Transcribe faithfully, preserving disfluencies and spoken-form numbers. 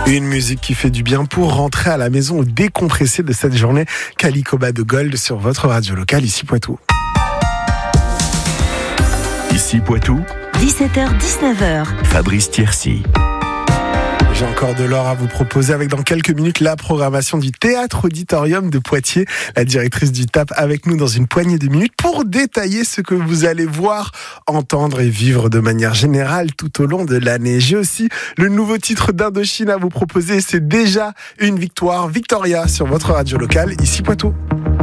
Une musique qui fait du bien pour rentrer à la maison ou décompresser de cette journée. Calicoba de Gold sur votre radio locale, ici Poitou. Ici Poitou, dix-sept heures dix-neuf heures. Fabrice Thiercy. J'ai encore de l'or à vous proposer avec dans quelques minutes la programmation du Théâtre Auditorium de Poitiers. La directrice du T A P avec nous dans une poignée de minutes pour détailler ce que vous allez voir, entendre et vivre de manière générale tout au long de l'année. J'ai aussi le nouveau titre d'Indochine à vous proposer. C'est déjà une victoire. Victoria sur votre radio locale, ici Poitou.